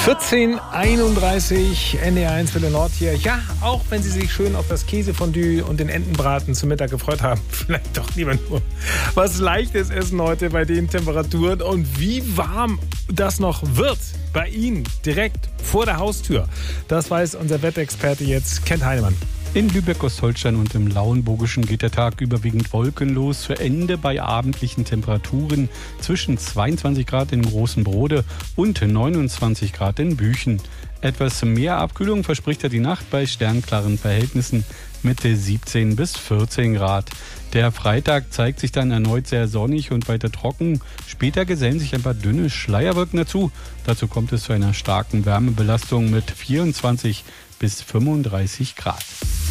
14:31 NDR1 Welle Nord hier. Ja, auch wenn Sie sich schön auf das Käsefondue und den Entenbraten zum Mittag gefreut haben, vielleicht doch lieber nur was Leichtes essen heute bei den Temperaturen. Und wie warm das noch wird bei Ihnen direkt vor der Haustür, das weiß unser Wetterexperte jetzt, Kent Heinemann. In Lübeck, Ostholstein und im Lauenburgischen geht der Tag überwiegend wolkenlos. Für Ende bei abendlichen Temperaturen zwischen 22 Grad in Großen Brode und 29 Grad in Büchen. Etwas mehr Abkühlung verspricht die Nacht bei sternklaren Verhältnissen mit 17 bis 14 Grad. Der Freitag zeigt sich dann erneut sehr sonnig und weiter trocken. Später gesellen sich ein paar dünne Schleierwolken dazu. Dazu kommt es zu einer starken Wärmebelastung mit 24 bis 35 Grad.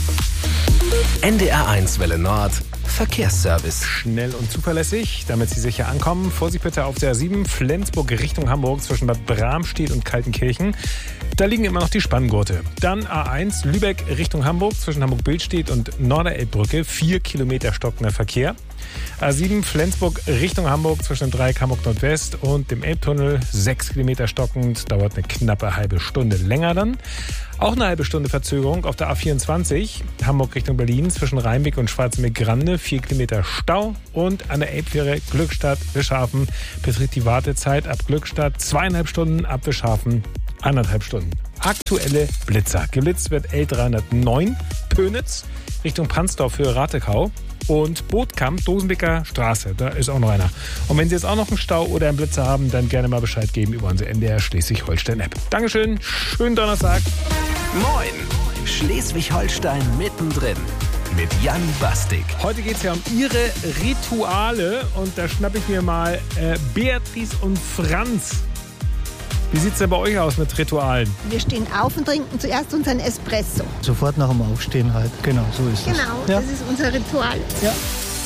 NDR1 Welle Nord Verkehrsservice. Schnell und zuverlässig, damit Sie sicher ankommen. Vorsicht bitte auf der A7 Flensburg Richtung Hamburg zwischen Bad Bramstedt und Kaltenkirchen. Da liegen immer noch die Spanngurte. Dann A1 Lübeck Richtung Hamburg zwischen Hamburg-Billstedt und Norderelbbrücke. 4 Kilometer stockender Verkehr. A7 Flensburg Richtung Hamburg zwischen dem Dreieck Hamburg Nordwest und dem Elbtunnel. 6 Kilometer stockend, dauert eine knappe halbe Stunde länger dann. Auch eine halbe Stunde Verzögerung auf der A24 Hamburg Richtung Berlin zwischen Rheinbeck und Schwarzenbeck-Grande. 4 Kilometer Stau. Und an der Elbfähre Glückstadt-Wischhafen beträgt die Wartezeit ab Glückstadt 2,5 Stunden, ab Wischhafen 1,5 Stunden. Aktuelle Blitzer. Geblitzt wird L309 Pönitz Richtung Pansdorf für Ratekau. Und Bootkamp, Dosenbeker Straße, da ist auch noch einer. Und wenn Sie jetzt auch noch einen Stau oder einen Blitzer haben, dann gerne mal Bescheid geben über unsere NDR Schleswig-Holstein-App. Dankeschön, schönen Donnerstag. Moin, Schleswig-Holstein mittendrin mit Jan Bastik. Heute geht es ja um Ihre Rituale und da schnappe ich mir mal Beatrice und Franz. Wie sieht es denn bei euch aus mit Ritualen? Wir stehen auf und trinken zuerst unseren Espresso. Sofort nach dem Aufstehen halt. Genau, so ist es. Genau, das ist unser Ritual. Ja.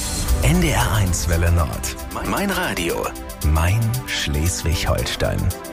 NDR1 Welle Nord. Mein Radio. Mein Schleswig-Holstein.